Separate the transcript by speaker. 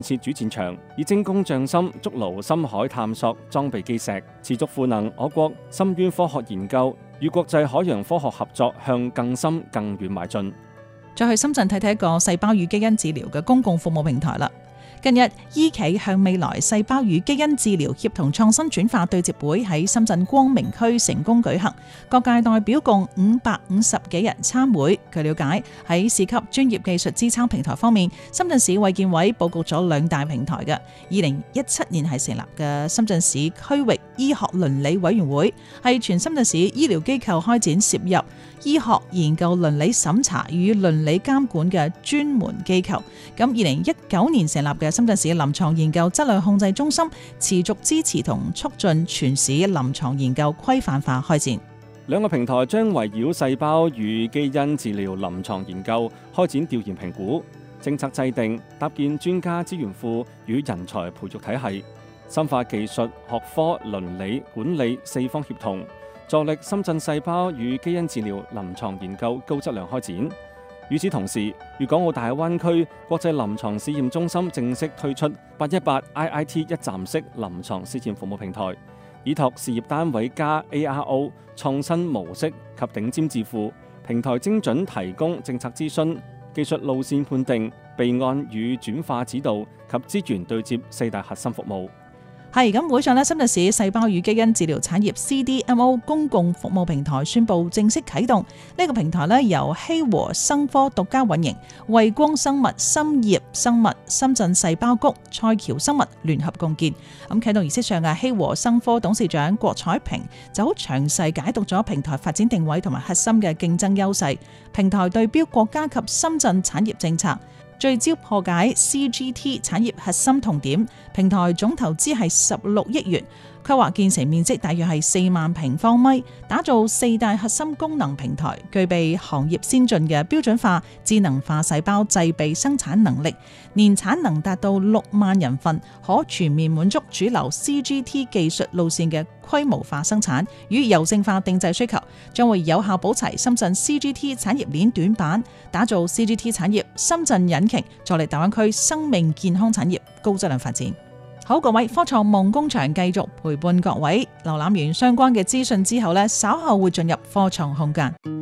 Speaker 1: 設主戰場，以精工匠心築牢深海探索裝備基石，持續賦能我國深淵科學研究與國際海洋科學合作向更深更遠邁進。
Speaker 2: 再去深圳睇睇一個細胞與基因治療嘅公共服務平台啦。近日，醫企向未來細胞與基因治療協同創新轉化對接會喺深圳光明區成功舉行，各界代表共550幾人參會。據了解，喺市級專業技術支撐平台方面，深圳市衛健委佈局咗2大平台嘅。2017年係成立嘅深圳市區域醫學倫理委員會，係全深圳市醫療機構開展涉入醫學研究倫理審查與倫理監管嘅專門機構。咁2019年成立嘅深圳市臨床研究質量控制中心，持續支持同促進全市臨床研究規範化開展。
Speaker 1: 兩個平台將圍繞細胞與基因治療臨床研究開展調研評估、政策制定、搭建專家資源庫與人才培育體系，深化技術、學科、倫理、管理4方協同，助力深圳細胞與基因治療臨床研究高質量開展。與此同時，粵港澳大灣區國際臨床試驗中心正式推出818 IIT 一站式臨床試驗服務平台，以託事業單位加 ARO 創新模式及頂尖智庫，平台精準提供政策諮詢、技術路線判定、備案與轉化指導及資源對接4大核心服務。
Speaker 2: 係咁，會上深圳市細胞與基因治療產業 CDMO 公共服務平台宣布正式啟動。呢個平台由希和生科獨家運營，衛光生物、深業生物、深圳細胞谷、賽橋生物聯合共建。啟動儀式上希和生科董事長郭彩萍就好詳細解讀咗平台發展定位同埋核心嘅競爭優勢。平台對標國家及深圳產業政策，聚焦破解 CGT 產業核心痛點。平台總投資係16億元，規劃建成面積大約係4萬平方米，打造4大核心功能平台，具備行業先進嘅標準化、智能化細胞製備生產能力，年產能達到6萬人份，可全面滿足主流 CGT 技術路線嘅規模化生產與柔性化定製需求，將會有效補齊深圳 CGT 產業鏈短板，打造 CGT 產業深圳引擎，助力大灣區生命健康產業高質量發展。好，各位，科創夢工場繼續陪伴各位，瀏覽完相關嘅資訊之後稍後會進入科創空間。